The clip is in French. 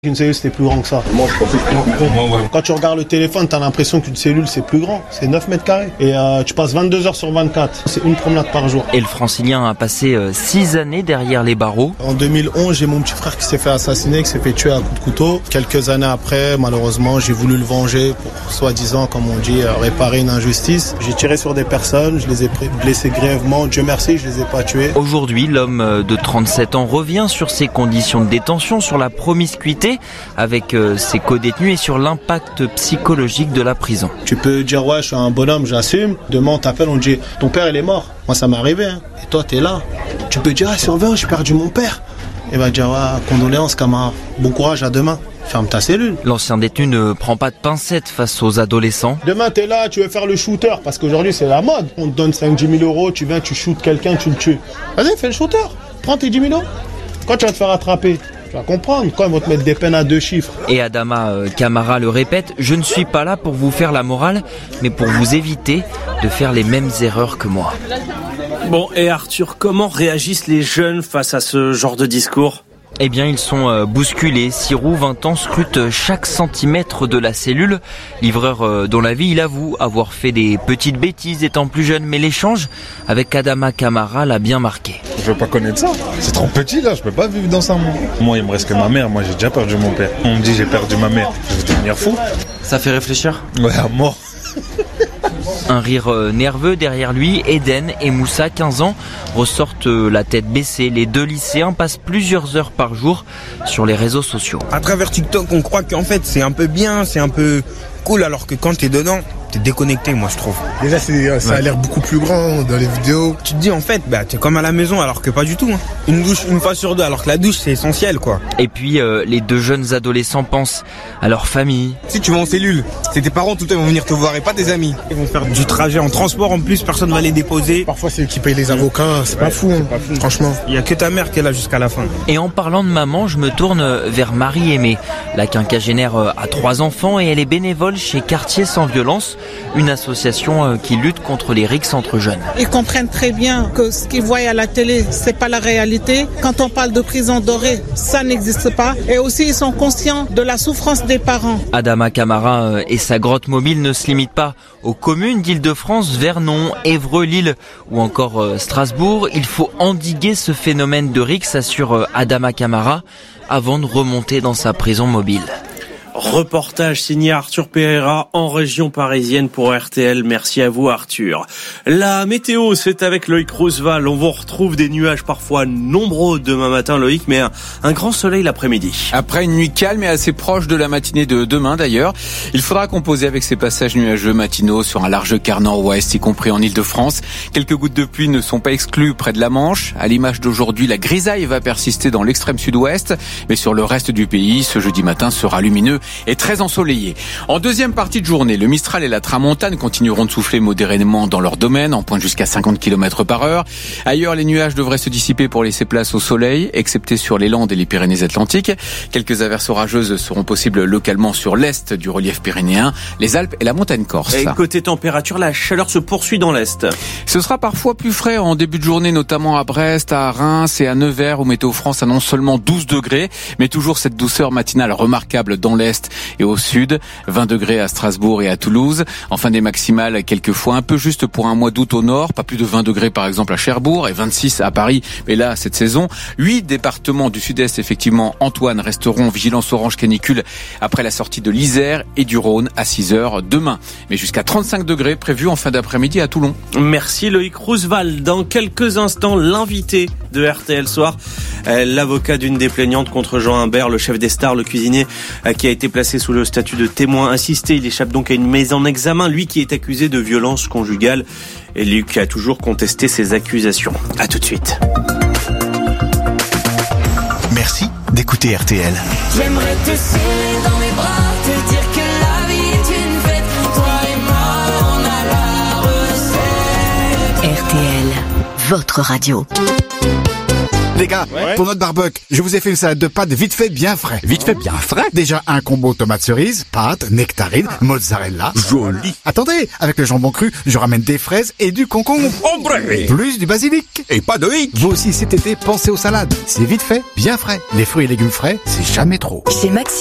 Une cellule c'était plus grand que ça. Quand tu regardes le téléphone, t'as l'impression qu'une cellule c'est plus grand. C'est 9 mètres carrés. Et tu passes 22 heures sur 24. C'est une promenade par jour. Et le francilien a passé 6 années derrière les barreaux. En 2011, j'ai mon petit frère qui s'est fait assassiner, qui s'est fait tuer à coups de couteau. Quelques années après, malheureusement, j'ai voulu le venger pour, soi-disant, comme on dit, réparer une injustice. J'ai tiré sur des personnes, je les ai blessés grièvement. Dieu merci, je les ai pas tués. Aujourd'hui, l'homme de 37 ans revient sur ses conditions de détention, sur la promiscuité avec ses co-détenus et sur l'impact psychologique de la prison. Tu peux dire ouais, je suis un bonhomme, j'assume. Demain on t'appelle, on te dit ton père il est mort. Moi ça m'est arrivé hein. Et toi t'es là. Tu peux dire surveille, j'ai perdu mon père. Et va dire ouais, condoléances camarade. Bon courage à demain. Ferme ta cellule. L'ancien détenu ne prend pas de pincettes face aux adolescents. Demain t'es là, tu veux faire le shooter parce qu'aujourd'hui c'est la mode. On te donne 5-10 000 euros, tu viens, tu shootes quelqu'un, tu le tues. Vas-y, fais le shooter. Prends tes 10 000 euros. Quand tu vas te faire attraper, tu vas comprendre, quand ils vont te mettre des peines à 2 chiffres. Et Adama Camara le répète, je ne suis pas là pour vous faire la morale, mais pour vous éviter de faire les mêmes erreurs que moi. Bon, et Arthur, comment réagissent les jeunes face à ce genre de discours ? Eh bien, ils sont bousculés. Sirou, 20 ans, scrute chaque centimètre de la cellule. Livreur dans la vie, il avoue avoir fait des petites bêtises étant plus jeune, mais l'échange avec Adama Camara l'a bien marqué. Je veux pas connaître ça. C'est trop petit là, je peux pas vivre dans ça moi. Moi, il me reste que ma mère. Moi, j'ai déjà perdu mon père. On me dit j'ai perdu ma mère. Je vais devenir fou. Ça fait réfléchir ? Ouais, à mort. Un rire nerveux derrière lui, Eden et Moussa, 15 ans, ressortent la tête baissée. Les deux lycéens passent plusieurs heures par jour sur les réseaux sociaux. À travers TikTok, on croit qu'en fait c'est un peu bien, c'est un peu cool, alors que quand t'es dedans, t'es déconnecté, moi je trouve. Déjà ça a l'air beaucoup plus grand dans les vidéos. Tu te dis en fait, t'es comme à la maison alors que pas du tout. Hein. Une douche une fois sur deux, alors que la douche c'est essentiel quoi. Et puis les deux jeunes adolescents pensent à leur famille. Si tu vas en cellule, c'est tes parents tout le temps vont venir te voir et pas tes amis. Ils vont faire du trajet en transport en plus, personne va les déposer. Parfois c'est eux qui payent les avocats, c'est pas fou, hein. Pas fou. Franchement. Il y a que ta mère qui est là jusqu'à la fin. Et en parlant de maman, je me tourne vers Marie-Aimée. La quinquagénaire a 3 enfants et elle est bénévole chez Quartier sans violence, une association qui lutte contre les rixes entre jeunes. Ils comprennent très bien que ce qu'ils voient à la télé, c'est pas la réalité. Quand on parle de prison dorée, ça n'existe pas. Et aussi, ils sont conscients de la souffrance des parents. Adama Camara et sa grotte mobile ne se limitent pas aux communes d'Île-de-France, Vernon, Évreux, Lille ou encore Strasbourg. Il faut endiguer ce phénomène de rixes, assure Adama Camara, avant de remonter dans sa prison mobile. Reportage signé Arthur Pereira en région parisienne pour RTL. Merci à vous Arthur. La météo, c'est avec Loïc Roosevelt. On vous retrouve des nuages parfois nombreux demain matin Loïc, mais un grand soleil l'après-midi. Après une nuit calme et assez proche de la matinée de demain d'ailleurs, il faudra composer avec ces passages nuageux matinaux sur un large quart nord-ouest, y compris en Île-de-France. Quelques gouttes de pluie ne sont pas exclues près de la Manche. À l'image d'aujourd'hui, la grisaille va persister dans l'extrême sud-ouest, mais sur le reste du pays, ce jeudi matin sera lumineux et très ensoleillé. En deuxième partie de journée, le Mistral et la Tramontane continueront de souffler modérément dans leur domaine, en pointe jusqu'à 50 km/h. Ailleurs, les nuages devraient se dissiper pour laisser place au soleil, excepté sur les Landes et les Pyrénées-Atlantiques. Quelques averses orageuses seront possibles localement sur l'est du relief pyrénéen, les Alpes et la montagne corse. Et côté température, la chaleur se poursuit dans l'est. Ce sera parfois plus frais en début de journée, notamment à Brest, à Reims et à Nevers, où Météo France annonce seulement 12 degrés, mais toujours cette douceur matinale remarquable dans l'est et au sud, 20 degrés à Strasbourg et à Toulouse. Enfin des maximales quelquefois un peu juste pour un mois d'août au nord, pas plus de 20 degrés par exemple à Cherbourg et 26 à Paris, mais là cette saison, 8 départements du sud-est effectivement, Antoine, resteront en vigilance orange canicule après la sortie de l'Isère et du Rhône à 6h demain. Mais jusqu'à 35 degrés prévus en fin d'après-midi à Toulon. Merci Loïc Roosevelt. Dans quelques instants, l'invité de RTL Soir, l'avocat d'une des plaignantes contre Jean Humbert, le chef des stars, le cuisinier qui a été placé sous le statut de témoin assisté. Il échappe donc à une mise en examen, lui qui est accusé de violence conjugale et lui qui a toujours contesté ces accusations. À tout de suite. Merci d'écouter RTL. J'aimerais te serrer dans mes bras, te dire que la vie est une fête. Toi et moi, on a la recette. RTL, votre radio. Les gars, pour notre barbecue, je vous ai fait une salade de pâtes vite fait bien frais. Vite fait bien frais? Déjà un combo tomate cerise, pâtes, nectarine, mozzarella. Joli. Attendez, avec le jambon cru, je ramène des fraises et du concombre. Ombre. Plus du basilic. Et pas de hic. Vous aussi cet été, pensez aux salades. C'est vite fait, bien frais. Les fruits et légumes frais, c'est jamais trop. Chez Maxi.